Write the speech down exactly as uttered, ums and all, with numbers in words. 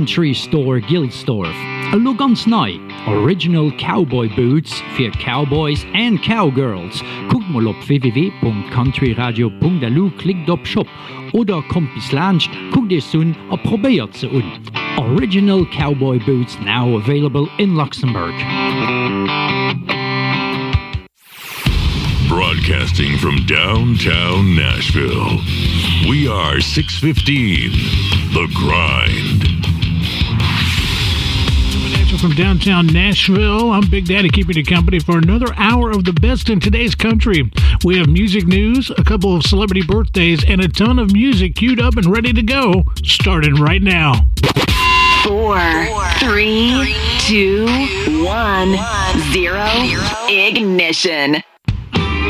Country Store Gilsdorf. A look ganz neu. Original Cowboy Boots für Cowboys and Cowgirls. Guckt mal auf w w w punkt country radio punkt d l, klickt auf Shop oder kommt bis Lunch, guckt es an und probiert sie an. Original Cowboy Boots now available in Luxembourg. Broadcasting from downtown Nashville, we are six fifteen, The Grind. From downtown Nashville, I'm Big Daddy, keeping you company for another hour of the best in today's country. We have music news, a couple of celebrity birthdays, and a ton of music queued up and ready to go, starting right now. Four, three, two, one, zero, ignition.